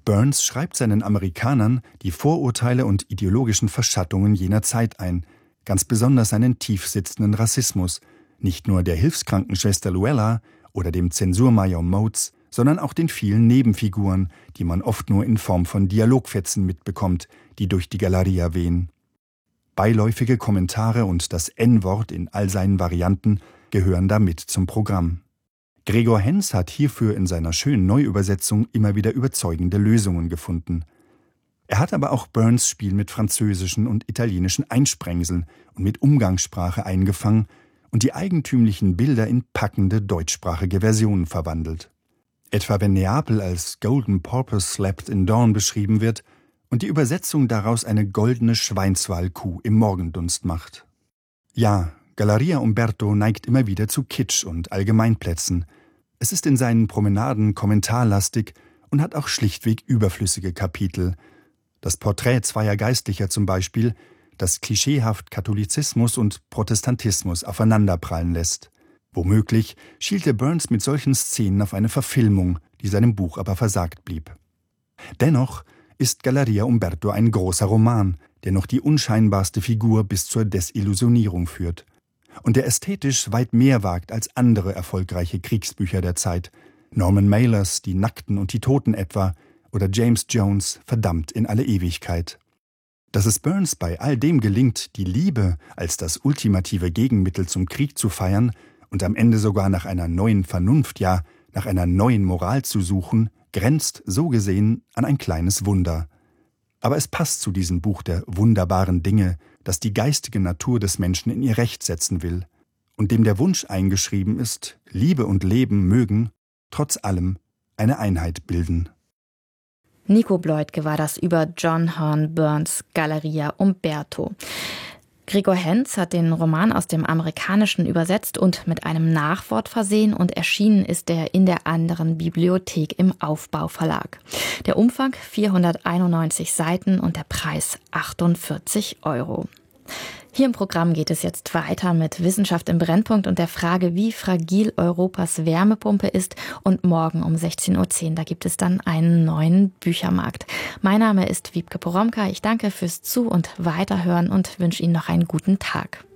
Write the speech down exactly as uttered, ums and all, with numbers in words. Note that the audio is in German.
Burns schreibt seinen Amerikanern die Vorurteile und ideologischen Verschattungen jener Zeit ein, ganz besonders seinen tiefsitzenden Rassismus, nicht nur der Hilfskrankenschwester Luella oder dem Zensurmajor Motes, sondern auch den vielen Nebenfiguren, die man oft nur in Form von Dialogfetzen mitbekommt, die durch die Galeria wehen. Beiläufige Kommentare und das En-Wort in all seinen Varianten gehören damit zum Programm. Gregor Henz hat hierfür in seiner schönen Neuübersetzung immer wieder überzeugende Lösungen gefunden. Er hat aber auch Burns' Spiel mit französischen und italienischen Einsprengseln und mit Umgangssprache eingefangen und die eigentümlichen Bilder in packende deutschsprachige Versionen verwandelt. Etwa wenn Neapel als Golden Porpoise Slept in Dawn beschrieben wird und die Übersetzung daraus eine goldene Schweinswalkuh im Morgendunst macht. Ja, Galleria Umberto neigt immer wieder zu Kitsch und Allgemeinplätzen. Es ist in seinen Promenaden kommentarlastig und hat auch schlichtweg überflüssige Kapitel. Das Porträt zweier Geistlicher zum Beispiel, das klischeehaft Katholizismus und Protestantismus aufeinanderprallen lässt. Womöglich schielte Burns mit solchen Szenen auf eine Verfilmung, die seinem Buch aber versagt blieb. Dennoch ist Galleria Umberto ein großer Roman, der noch die unscheinbarste Figur bis zur Desillusionierung führt und der ästhetisch weit mehr wagt als andere erfolgreiche Kriegsbücher der Zeit, Norman Mailers Die Nackten und die Toten etwa oder James Jones Verdammt in alle Ewigkeit. Dass es Burns bei all dem gelingt, die Liebe als das ultimative Gegenmittel zum Krieg zu feiern und am Ende sogar nach einer neuen Vernunft, ja, nach einer neuen Moral zu suchen, grenzt, so gesehen, an ein kleines Wunder. Aber es passt zu diesem Buch der wunderbaren Dinge, das die geistige Natur des Menschen in ihr Recht setzen will und dem der Wunsch eingeschrieben ist, Liebe und Leben mögen, trotz allem, eine Einheit bilden. Nico Bleutke war das über John Horne Burns' Galleria Umberto. Gregor Henz hat den Roman aus dem Amerikanischen übersetzt und mit einem Nachwort versehen und erschienen ist er in der anderen Bibliothek im Aufbau Verlag. Der Umfang vierhunderteinundneunzig Seiten und der Preis achtundvierzig Euro. Hier im Programm geht es jetzt weiter mit Wissenschaft im Brennpunkt und der Frage, wie fragil Europas Wärmepumpe ist. Und morgen um sechzehn Uhr zehn, da gibt es dann einen neuen Büchermarkt. Mein Name ist Wiebke Poromka. Ich danke fürs Zu- und Weiterhören und wünsche Ihnen noch einen guten Tag.